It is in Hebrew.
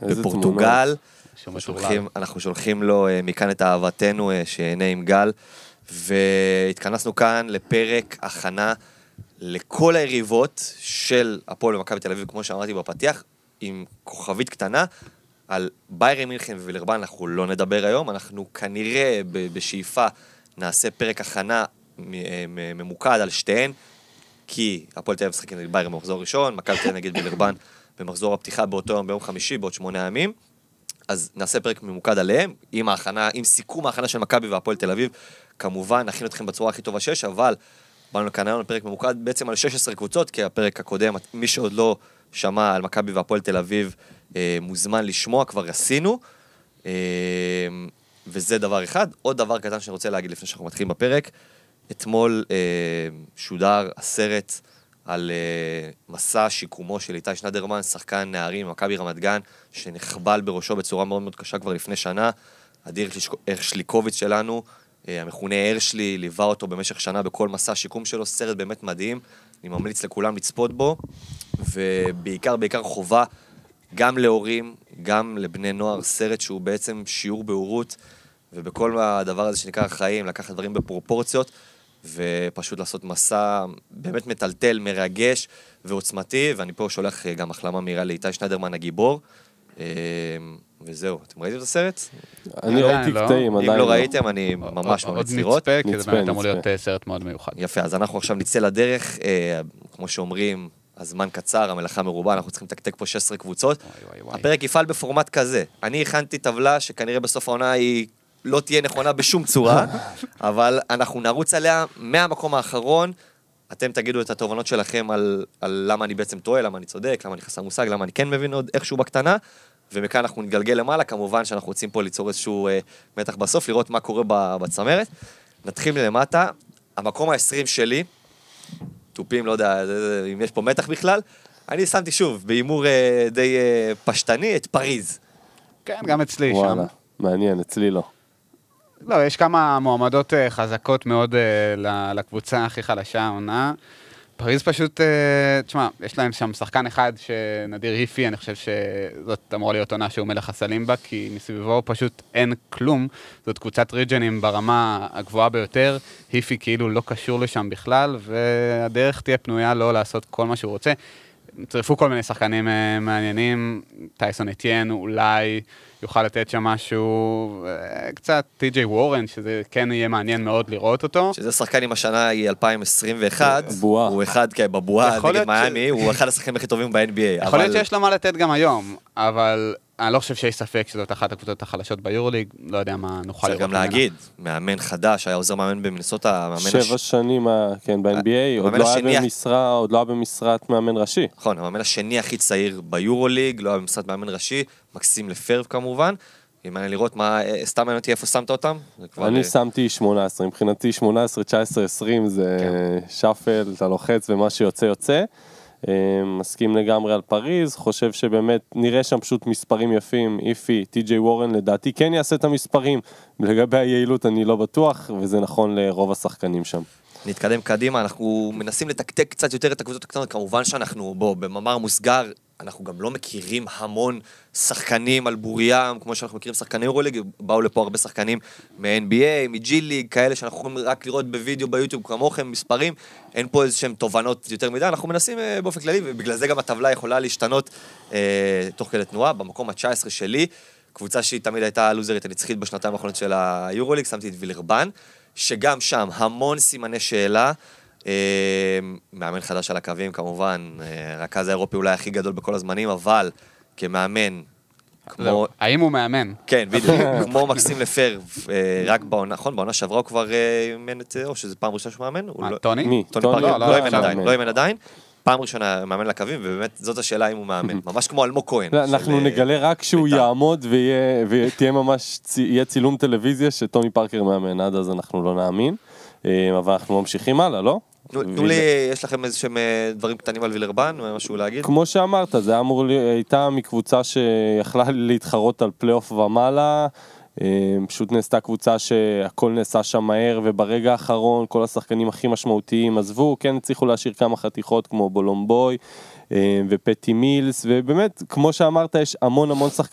בפורטוגל. אנחנו שולחים לו מכאן את אהבתנו שיהנה עם גל, והתכנסנו כאן לפרק הכנה לכל היריבות של הפועל ומכבי תל אביב, כמו שאמרתי בפתיח, עם כוכבית קטנה, על ביירן מינכן ווילרבן אנחנו לא נדבר היום, אנחנו כנראה בשאיפה נעשה פרק הכנה ממוקד על שתיהן, כי הפועל תל אביב משחקים נגד ביירן במחזור ראשון, מכבי תל אביב נגד וילרבן במחזור הפתיחה באותו יום ביום חמישי, בעוד 8 ימים, אז נעשה פרק ממוקד עליהם, עם סיכום ההכנה של מכבי והפועל תל אביב, כמובן נכין אתכם בצורה הכי טובה שיש, אבל באנו לכאן היום לפרק ממוקד בעצם על 16 קבוצות, כי הפרק הקודם, מי שעוד לא שמע על מכבי והפועל תל אביב, מוזמן לשמוע, כבר עשינו, וזה דבר אחד. עוד דבר קטן שאני רוצה להגיד לפני שאנחנו מתחילים בפרק, אתמול שודר הסרט על מסע שיקומו של איתי שנדרמן, שחקן נערים מכבי רמת גן, שנחבל בראשו בצורה מאוד מאוד קשה כבר לפני שנה, אדיר הרשליקוביץ' שלנו, המכונה הרשלי, ליווה אותו במשך שנה בכל מסע השיקום שלו, סרט באמת מדהים, אני ממליץ לכולם לצפות בו, ובעיקר חובה, גם להורים, גם לבני נוער, סרט שהוא בעצם שיעור בהורות, ובכל הדבר הזה שנקרא החיים, לקחת דברים בפרופורציות, ופשוט לעשות מסע באמת מטלטל, מרגש ועוצמתי, ואני פה שולח גם החלמה מהירה לאיתי שנדרמן הגיבור, וזהו, אתם ראיתם את הסרט? אני ראיתי קטעים, אם לא ראיתם, אני ממש ממליץ לראות. עוד נצפה, כי זה באמת אמור להיות סרט מאוד מיוחד. יפה, אז אנחנו עכשיו נצא לדרך, כמו שאומרים, הזמן קצר, המלאכה מרובה, אנחנו צריכים לתקתק פה 16 קבוצות. הפרק יפעל בפורמט כזה. אני הכנתי טבלה שכנראה בסוף העונה היא לא תהיה נכונה בשום צורה, אבל אנחנו נרוץ עליה מהמקום האחרון, אתם תגידו את התובנות שלכם על למה אני בעצם טועה, למה אני צודק, למה אני חסר מושג, למה אני כן מבין עוד איכשהו בקטנה, ומכאן אנחנו נתגלגל למעלה, כמובן שאנחנו רוצים פה ליצור איזשהו מתח בסוף, לראות מה קורה בצמרת. נתחיל למטה, המקום ה-20 שלי, טופים, לא יודע אם יש פה מתח בכלל, אני שמתי שוב, באימור די פשטני, את פריז. כן, גם אצלי שם. וואלה, מעניין, אצלי לא. לא, יש כמה מועמדות חזקות מאוד לקבוצה הכי חלשה העונה. פריז פשוט, תשמע, יש להם שם שחקן אחד שנדיר היפי, אני חושב שזאת אמורה להיות עונה שהוא מלך הסלים בה, כי מסביבו פשוט אין כלום. זאת קבוצת ריג'נים ברמה הגבוהה ביותר, היפי כאילו לא קשור לשם בכלל, והדרך תהיה פנויה לא לעשות כל מה שהוא רוצה. צריפו כל מיני שחקנים מעניינים, טייסון אתיין אולי יוכל לתת שם משהו, קצת טי.ג'יי וורן, שזה כן יהיה מעניין מאוד לראות אותו. שזה שחקן עם השנה היא 2021, הוא אחד בבועה נגד מיאמי, הוא אחד השחקנים הכי טובים ב-NBA. יכול להיות שיש לו מה לתת גם היום, אבל אני לא חושב שיש ספק שזאת אחת הקבוצות החלשות ביורוליג, לא יודע מה נוכל לראות. צריך גם להגיד, מאמן חדש, היה עוזר מאמן במינסוטה, 7 שנים, כן, ב-NBA, עוד לא היה במשרת מאמן ראשי. נכון, המאמן השני הכי צעיר ביורוליג, לא היה במשרת מאמן ראשי, מקסים לפרב כמובן, אם אני לראות מה, סתם מעניין אותי איפה שמת אותם? אני שמתי 18, מבחינתי 18, 19, 20 זה שפל, אתה לוחץ ומה שיוצא יוצא. מסכים לגמרי על פריז, חושב שבאמת נראה שם פשוט מספרים יפים, איפי, טי.ג'יי וורן לדעתי כן יעשה את המספרים, לגבי היעילות אני לא בטוח, וזה נכון לרוב השחקנים שם. נתקדם קדימה, אנחנו מנסים לתקתק קצת יותר את הקבוצות הקטנות, כמובן שאנחנו במאמר מוסגר, אנחנו גם לא מכירים המון שחקנים על בוריים, כמו שאנחנו מכירים שחקני יורוליג, באו לפה הרבה שחקנים מ-NBA, מג'י ליג, כאלה שאנחנו יכולים רק לראות בווידאו ביוטיוב כמוכם, מספרים, אין פה איזשהם תובנות יותר מדי, אנחנו מנסים באופן כללי, ובגלל זה גם הטבלה יכולה להשתנות תוך כדי תנועה, במקום ה-19 שלי, קבוצה שהיא תמיד הייתה לוזרית הנצחית בשנתיים האחרונות של היורוליג, שמתי את וילרבן, שגם שם המון סימני שאלה, מאמן חדש על הקווים כמובן, רכז האירופי אולי הכי גדול בכל הזמנים, אבל כמאמן, כמו... האם הוא מאמן? כן, בדיוק, כמו מקסים לפר, רק בעונה, נכון, בעונה שעברה הוא כבר אימן את, או שזה פעם ראשונה שהוא מאמן? טוני? מי? טוני פארקר, לא אימן עדיין, פעם ראשונה מאמן לקווים, ובאמת זאת השאלה אם הוא מאמן, ממש כמו אלמוג כהן. אנחנו נגלה רק שהוא יעמוד ותהיה ממש, יהיה צילום טלוויזיה שטוני פארקר מאמן, עד אז אנחנו לא נאמין, אבל אנחנו ממשיכים הלאה, לא? תנו לי, יש לכם איזשהם דברים קטנים על וילרבן, משהו להגיד? כמו שאמרת, זה הייתה מקבוצה שיכלה להתחרות על פלייאוף ומעלה, פשוט נעשתה קבוצה שהכל נעשה שם מהר, וברגע האחרון כל השחקנים הכי משמעותיים עזבו, כן הצליחו להשאיר כמה חתיכות כמו בולומבוי ופטי מילס, ובאמת, כמו שאמרת, יש המון שחקנים,